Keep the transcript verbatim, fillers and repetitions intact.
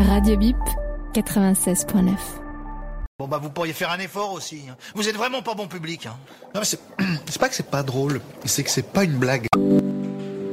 Radio Bip, quatre-vingt-seize point neuf. Bon bah vous pourriez faire un effort aussi. Vous êtes vraiment pas bon public. Hein. Non mais c'est, c'est pas que c'est pas drôle, c'est que c'est pas une blague.